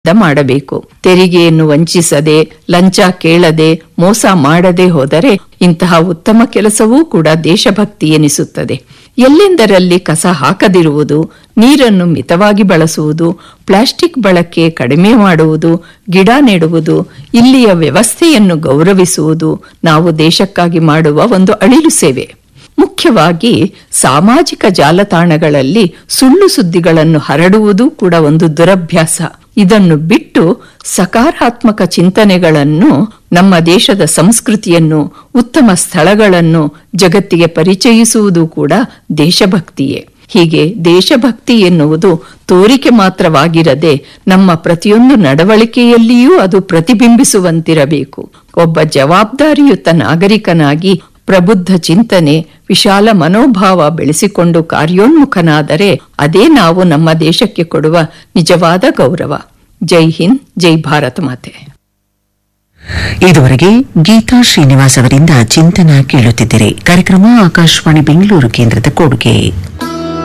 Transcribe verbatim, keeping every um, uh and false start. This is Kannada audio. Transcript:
ಮಾಡಬೇಕು. ತೆರಿಗೆಯನ್ನು ವಂಚಿಸದೆ, ಲಂಚ ಕೇಳದೆ, ಮೋಸ ಮಾಡದೆ ಹೋದರೆ ಇಂತಹ ಉತ್ತಮ ಕೆಲಸವೂ ಕೂಡ ದೇಶಭಕ್ತಿ ಎನಿಸುತ್ತದೆ. ಎಲ್ಲೆಂದರಲ್ಲಿ ಕಸ ಹಾಕದಿರುವುದು, ನೀರನ್ನು ಮಿತವಾಗಿ ಬಳಸುವುದು, ಪ್ಲಾಸ್ಟಿಕ್ ಬಳಕೆ ಕಡಿಮೆ ಮಾಡುವುದು, ಗಿಡ ನೆಡುವುದು, ಇಲ್ಲಿಯ ವ್ಯವಸ್ಥೆಯನ್ನು ಗೌರವಿಸುವುದು ನಾವು ದೇಶಕ್ಕಾಗಿ ಮಾಡುವ ಒಂದು ಅಳಿಲು ಸೇವೆ. ಮುಖ್ಯವಾಗಿ ಸಾಮಾಜಿಕ ಜಾಲತಾಣಗಳಲ್ಲಿ ಸುಳ್ಳು ಸುದ್ದಿಗಳನ್ನು ಹರಡುವುದು ಕೂಡ ಒಂದು ದುರಭ್ಯಾಸ. ಇದನ್ನು ಬಿಟ್ಟು ಸಕಾರಾತ್ಮಕ ಚಿಂತನೆಗಳನ್ನು, ನಮ್ಮ ದೇಶದ ಸಂಸ್ಕೃತಿಯನ್ನು, ಉತ್ತಮ ಸ್ಥಳಗಳನ್ನು ಜಗತ್ತಿಗೆ ಪರಿಚಯಿಸುವುದು ಕೂಡ ದೇಶಭಕ್ತಿಯೇ. ಹೀಗೆ ದೇಶಭಕ್ತಿ ಎನ್ನುವುದು ತೋರಿಕೆ ಮಾತ್ರವಾಗಿರದೆ ನಮ್ಮ ಪ್ರತಿಯೊಂದು ನಡವಳಿಕೆಯಲ್ಲಿಯೂ ಅದು ಪ್ರತಿಬಿಂಬಿಸುವಂತಿರಬೇಕು. ಒಬ್ಬ ಜವಾಬ್ದಾರಿಯುತ ನಾಗರಿಕನಾಗಿ ಪ್ರಬುದ್ಧ ಚಿಂತನೆ, ವಿಶಾಲ ಮನೋಭಾವ ಬೆಳೆಸಿಕೊಂಡು ಕಾರ್ಯೋನ್ಮುಖನಾದರೆ ಅದೇ ನಾವು ನಮ್ಮ ದೇಶಕ್ಕೆ ಕೊಡುವ ನಿಜವಾದ ಗೌರವ. ಜೈ ಹಿಂದ್, ಜೈ ಭಾರತ ಮಾತೆ. ಇದುವರೆಗೆ ಗೀತಾ ಶ್ರೀನಿವಾಸ್ ಅವರಿಂದ ಚಿಂತನ ಕೇಳುತ್ತಿದ್ದರೆ. ಕಾರ್ಯಕ್ರಮ ಆಕಾಶವಾಣಿ ಬೆಂಗಳೂರು ಕೇಂದ್ರದ ಕೊಡುಗೆ.